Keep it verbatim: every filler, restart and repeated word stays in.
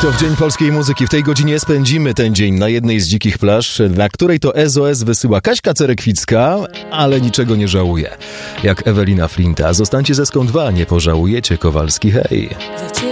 to w Dzień Polskiej Muzyki. W tej godzinie spędzimy ten dzień na jednej z dzikich plaż, na której to S O S wysyła Kaśka Cerekwicka, ale niczego nie żałuje. Jak Ewelina Flinta. Zostańcie ze Skąd dwa, nie pożałujecie. Kowalski, hej.